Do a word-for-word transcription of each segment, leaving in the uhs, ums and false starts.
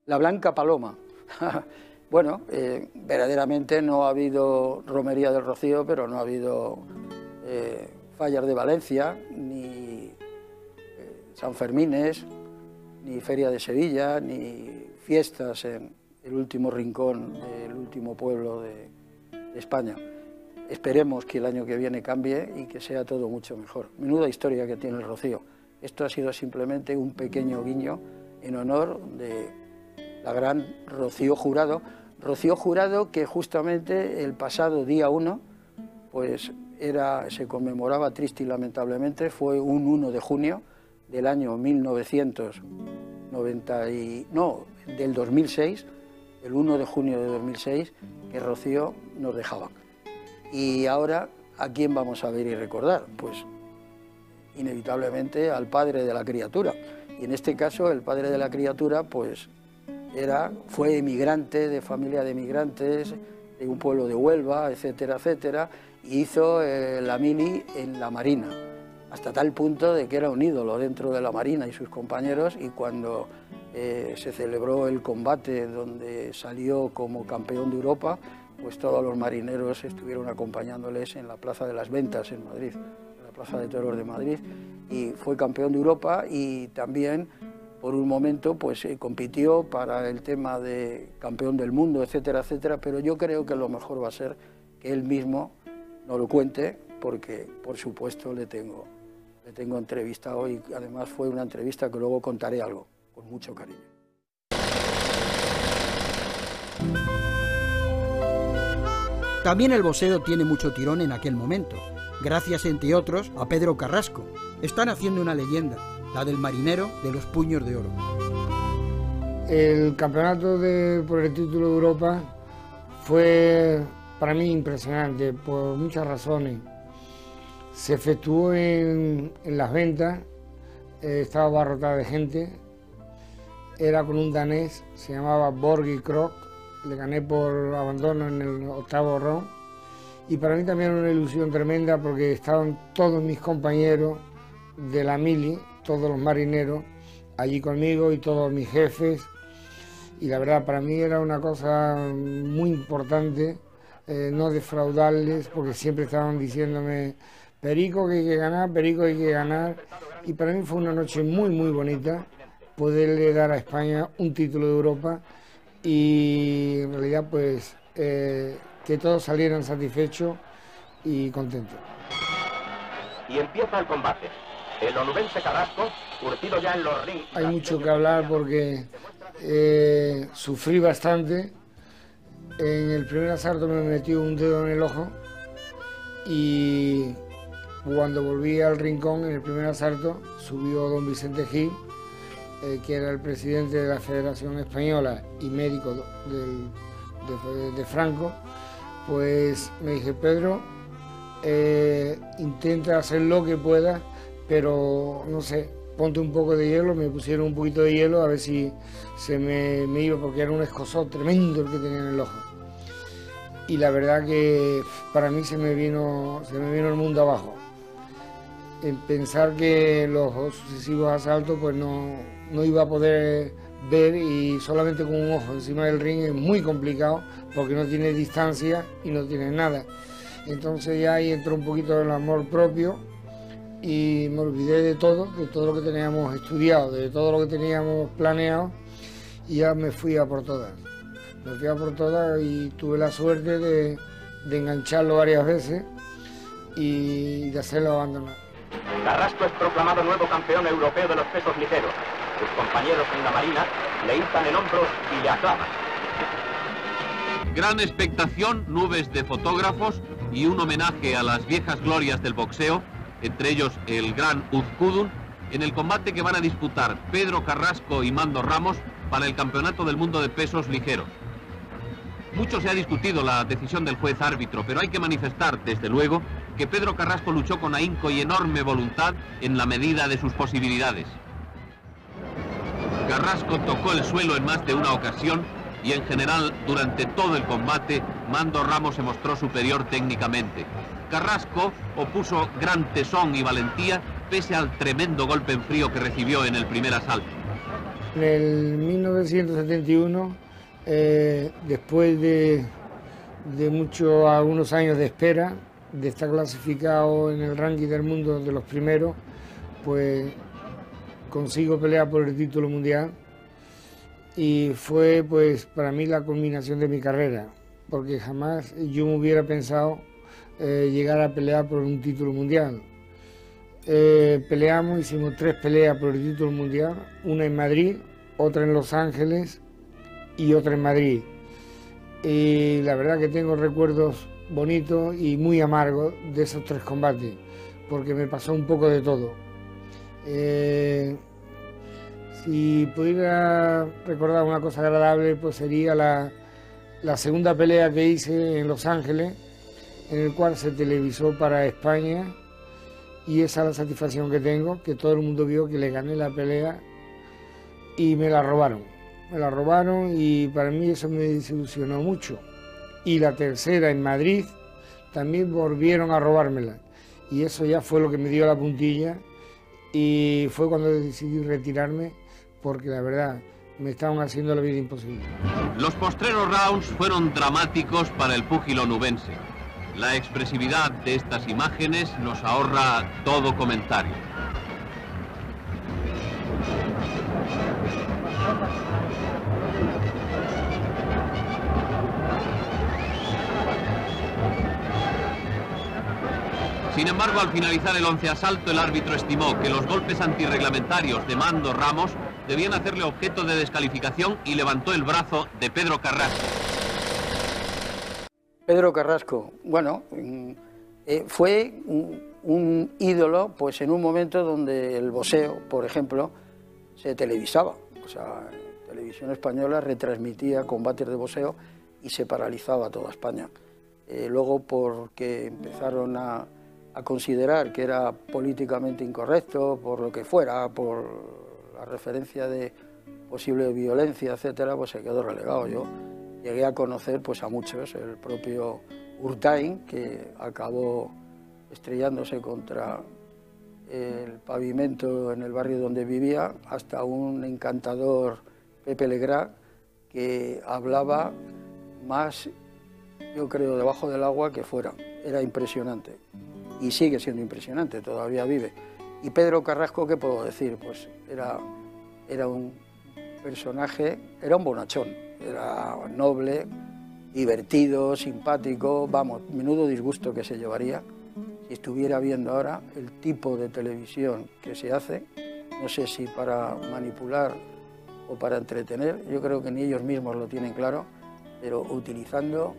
La Blanca Paloma. Bueno, eh, verdaderamente no ha habido romería del Rocío, pero no ha habido eh, fallas de Valencia, ni eh, Sanfermines, ni Feria de Sevilla, ni fiestas en el último rincón del último pueblo de, de España. Esperemos que el año que viene cambie y que sea todo mucho mejor. Menuda historia que tiene el Rocío. Esto ha sido simplemente un pequeño guiño en honor de la gran Rocío Jurado. Rocío Jurado que justamente el pasado día uno, pues era, se conmemoraba triste y lamentablemente, fue un uno de junio del año mil novecientos noventa y, no, del dos mil seis, el uno de junio de dos mil seis, que Rocío nos dejaba. Y ahora, ¿a quién vamos a ver y recordar? Pues inevitablemente al padre de la criatura. Y en este caso, el padre de la criatura, pues era, fue emigrante, de familia de emigrantes, de un pueblo de Huelva, etcétera, etcétera, y hizo eh, la mili en la Marina, hasta tal punto de que era un ídolo dentro de la Marina y sus compañeros, y cuando eh, se celebró el combate donde salió como campeón de Europa, pues todos los marineros estuvieron acompañándoles en la Plaza de las Ventas en Madrid, en la Plaza de Toros de Madrid, y fue campeón de Europa y también por un momento pues eh, compitió para el tema de campeón del mundo, etcétera, etcétera, pero yo creo que lo mejor va a ser que él mismo nos lo cuente, porque por supuesto le tengo, le tengo entrevistado y además fue una entrevista que luego contaré algo, con mucho cariño. También el boxeo tiene mucho tirón en aquel momento, gracias entre otros a Pedro Carrasco. Están haciendo una leyenda, la del marinero de los puños de oro. El campeonato de, por el título de Europa fue para mí impresionante por muchas razones. Se efectuó en, en Las Ventas, eh, estaba abarrotada de gente, era con un danés, se llamaba Borgi Krok, le gané por abandono en el octavo round, y para mí también era una ilusión tremenda porque estaban todos mis compañeros de la mili, todos los marineros allí conmigo y todos mis jefes, y la verdad para mí era una cosa muy importante eh, no defraudarles, porque siempre estaban diciéndome Perico que hay que ganar, Perico hay que ganar, y para mí fue una noche muy muy bonita poderle dar a España un título de Europa y en realidad pues eh, que todos salieran satisfechos y contentos. Y empieza el combate. El onubense Carrasco, curtido ya en los rings. Hay mucho que hablar porque eh, sufrí bastante. En el primer asalto me metió un dedo en el ojo y cuando volví al rincón, en el primer asalto, subió don Vicente Gil, eh, que era el presidente de la Federación Española y médico del, de, de Franco, pues me dije, Pedro, eh, intenta hacer lo que puedas, pero no sé, ponte un poco de hielo. Me pusieron un poquito de hielo a ver si se me, me iba, porque era un escozor tremendo el que tenía en el ojo. Y la verdad que para mí se me vino, se me vino el mundo abajo. En pensar que los sucesivos asaltos pues no, no iba a poder ver, y solamente con un ojo encima del ring es muy complicado porque no tiene distancia y no tiene nada. Entonces ya ahí entró un poquito el amor propio y me olvidé de todo, de todo lo que teníamos estudiado, de todo lo que teníamos planeado, y ya me fui a por todas. Me fui a por todas y tuve la suerte de, de engancharlo varias veces y de hacerlo abandonar. Carrasco es proclamado nuevo campeón europeo de los pesos ligeros. Sus compañeros en la Marina le hincan en hombros y le aclaman. Gran expectación, nubes de fotógrafos y un homenaje a las viejas glorias del boxeo, entre ellos el gran Uzkudun, en el combate que van a disputar Pedro Carrasco y Mando Ramos para el Campeonato del Mundo de Pesos Ligeros. Mucho se ha discutido la decisión del juez árbitro, pero hay que manifestar, desde luego, que Pedro Carrasco luchó con ahínco y enorme voluntad en la medida de sus posibilidades. Carrasco tocó el suelo en más de una ocasión y en general durante todo el combate Mando Ramos se mostró superior técnicamente. Carrasco opuso gran tesón y valentía pese al tremendo golpe en frío que recibió en el primer asalto. En el mil novecientos setenta y uno, eh, después de, de muchos, algunos años de espera, de estar clasificado en el ranking del mundo de los primeros, pues consigo pelear por el título mundial y fue pues para mí la culminación de mi carrera, porque jamás yo me hubiera pensado eh, llegar a pelear por un título mundial. Eh, peleamos, hicimos tres peleas por el título mundial, una en Madrid, otra en Los Ángeles y otra en Madrid. Y la verdad que tengo recuerdos bonitos y muy amargos de esos tres combates, porque me pasó un poco de todo. Eh, si pudiera recordar una cosa agradable, pues sería la, la segunda pelea que hice en Los Ángeles, en el cual se televisó para España, y esa es la satisfacción que tengo, que todo el mundo vio que le gané la pelea y me la robaron. Me la robaron y para mí eso me desilusionó mucho. Y la tercera en Madrid también volvieron a robármela. Y eso ya fue lo que me dio la puntilla y fue cuando decidí retirarme, porque la verdad me estaban haciendo la vida imposible. Los postreros rounds fueron dramáticos para el púgil onubense. La expresividad de estas imágenes nos ahorra todo comentario. Sin embargo, al finalizar el once asalto, el árbitro estimó que los golpes antirreglamentarios de Mando Ramos debían hacerle objeto de descalificación y levantó el brazo de Pedro Carrasco. Pedro Carrasco, bueno, eh, fue un, un ídolo pues en un momento donde el boxeo, por ejemplo, se televisaba. O sea, Televisión Española retransmitía combates de boxeo y se paralizaba toda España. Eh, luego, porque empezaron a, a considerar que era políticamente incorrecto, por lo que fuera, por la referencia de posible violencia, etcétera, pues se quedó relegado. Yo llegué a conocer pues a muchos, el propio Urtain, que acabó estrellándose contra el pavimento en el barrio donde vivía, hasta un encantador Pepe Legrand, que hablaba más, yo creo, debajo del agua que fuera. Era impresionante y sigue siendo impresionante, todavía vive. Y Pedro Carrasco, ¿qué puedo decir? Pues era, era un personaje, era un bonachón, era noble, divertido, simpático, vamos, menudo disgusto que se llevaría si estuviera viendo ahora el tipo de televisión que se hace, no sé si para manipular o para entretener, yo creo que ni ellos mismos lo tienen claro, pero utilizando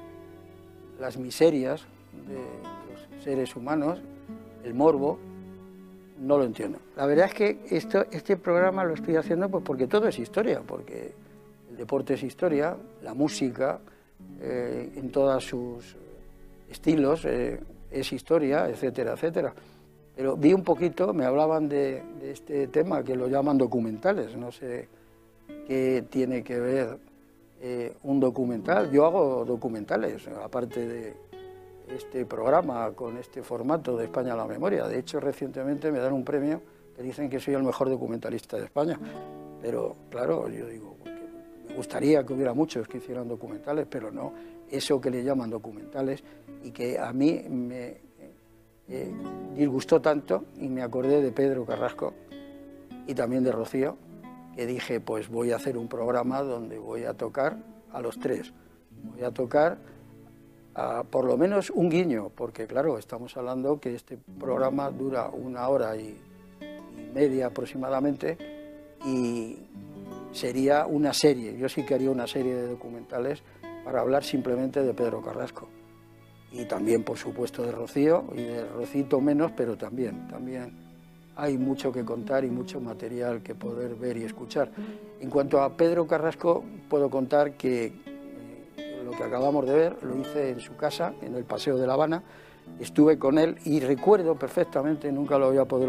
las miserias de los seres humanos, el morbo, no lo entiendo. La verdad es que esto, este programa lo estoy haciendo pues porque todo es historia, porque el deporte es historia, la música eh, en todos sus estilos eh, es historia, etcétera, etcétera. Pero vi un poquito, me hablaban de, de este tema que lo llaman documentales, no sé qué tiene que ver eh, un documental. Yo hago documentales, aparte de este programa, con este formato de España a la memoria. De hecho, recientemente me dan un premio que dicen que soy el mejor documentalista de España. Pero, claro, yo digo, me gustaría que hubiera muchos que hicieran documentales, pero no eso que le llaman documentales y que a mí me eh, disgustó tanto, y me acordé de Pedro Carrasco y también de Rocío, que dije, pues voy a hacer un programa donde voy a tocar a los tres. Voy a tocar a, por lo menos un guiño, porque claro, estamos hablando que este programa dura una hora y, y media aproximadamente, y sería una serie. Yo sí que haría una serie de documentales para hablar simplemente de Pedro Carrasco. Y también, por supuesto, de Rocío, y de Rocito menos, pero también, también hay mucho que contar y mucho material que poder ver y escuchar. En cuanto a Pedro Carrasco, puedo contar que eh, lo que acabamos de ver lo hice en su casa, en el Paseo de La Habana. Estuve con él y recuerdo perfectamente, nunca lo había podido